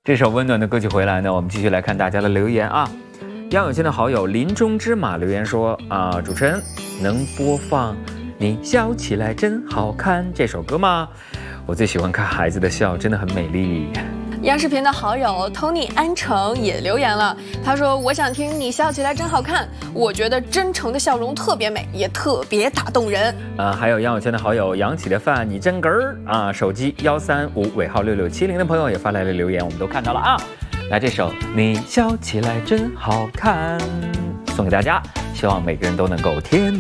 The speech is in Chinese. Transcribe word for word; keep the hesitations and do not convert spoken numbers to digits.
这首温暖的歌曲回来呢，我们继续来看大家的留言啊。杨永新的好友林中之马留言说啊，主持人能播放《你笑起来真好看》这首歌吗？我最喜欢看孩子的笑，真的很美丽。 央视频的好友 Tony 安城也留言了，他说：“我想听你笑起来真好看，我觉得真诚的笑容特别美，也特别打动人。” 啊，还有杨永轩的好友杨起的饭你真哏儿啊，手机幺三五尾号六六七零的朋友也发来了留言，我们都看到了啊。来，这首你笑起来真好看送给大家，希望每个人都能够天